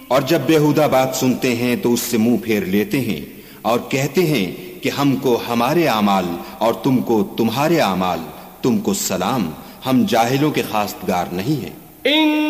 और जब बेहुदा बात सुनते हैं तो उससे मुंह फेर लेते हैं और कहते हैं कि हमको हमारे आमाल और तुमको तुम्हारे आमाल, तुमको सलाम, हम जाहिलों के खास्तगार नहीं हैं।